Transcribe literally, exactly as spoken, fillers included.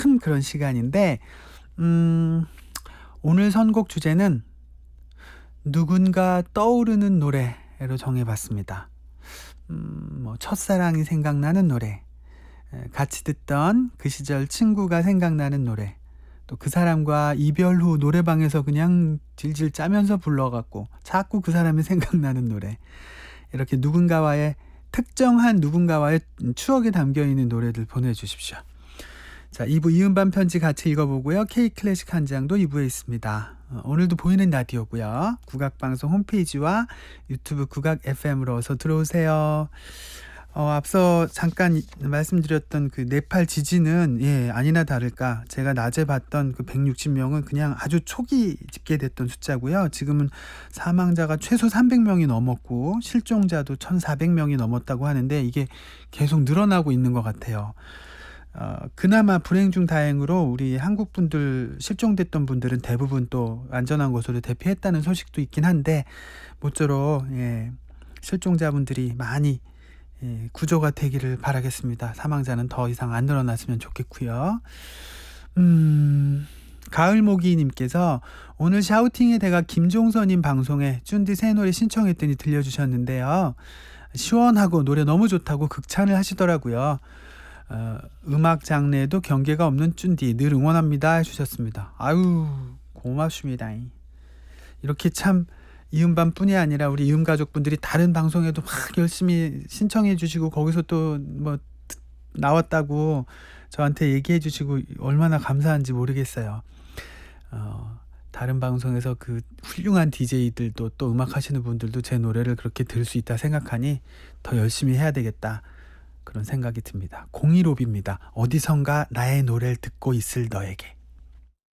큰 그런 시간인데 음, 오늘 선곡 주제는 누군가 떠오르는 노래로 정해봤습니다. 음, 뭐 첫사랑이 생각나는 노래, 같이 듣던 그 시절 친구가 생각나는 노래, 또 그 사람과 이별 후 노래방에서 그냥 질질 짜면서 불러갖고 자꾸 그 사람이 생각나는 노래, 이렇게 누군가와의 특정한 누군가와의 추억이 담겨있는 노래들 보내주십시오. 자, 이 부 이음반 편지 같이 읽어보고요. K클래식 한 장도 이 부에 있습니다. 어, 오늘도 보이는 라디오고요. 국악방송 홈페이지와 유튜브 국악 에프엠으로 어서 들어오세요. 어, 앞서 잠깐 말씀드렸던 그 네팔 지진은 예, 아니나 다를까 제가 낮에 봤던 그 백육십 명은 그냥 아주 초기 집계됐던 숫자고요. 지금은 사망자가 최소 삼백 명이 넘었고 실종자도 천사백 명이 넘었다고 하는데 이게 계속 늘어나고 있는 것 같아요. 어, 그나마 불행 중 다행으로 우리 한국 분들 실종됐던 분들은 대부분 또 안전한 곳으로 대피했다는 소식도 있긴 한데 모쪼록 예, 실종자분들이 많이 예, 구조가 되기를 바라겠습니다. 사망자는 더 이상 안 늘어났으면 좋겠고요. 음, 가을모기님께서 오늘 샤우팅의 대가 김종서님 방송에 쭌디 새 노래 신청했더니 들려주셨는데요. 시원하고 노래 너무 좋다고 극찬을 하시더라고요. 어, 음악 장르에도 경계가 없는 쭌디 늘 응원합니다 해주셨습니다. 아유 고맙습니다. 이렇게 참 이음반 뿐이 아니라 우리 이음 가족분들이 다른 방송에도 막 열심히 신청해 주시고 거기서 또 뭐 나왔다고 저한테 얘기해 주시고 얼마나 감사한지 모르겠어요. 어, 다른 방송에서 그 훌륭한 디제이들도 또 음악 하시는 분들도 제 노래를 그렇게 들을 수 있다 생각하니 더 열심히 해야 되겠다 그런 생각이 듭니다. 공일오비입니다. 어디선가 나의 노래를 듣고 있을 너에게.